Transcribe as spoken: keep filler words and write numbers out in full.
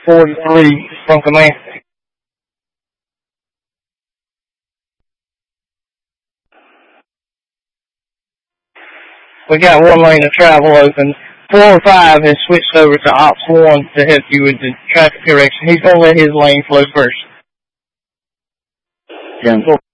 four to three from command. We got one lane of travel open. four oh five has switched over to Ops one to help you with the traffic correction. He's going to let his lane flow first. ten four.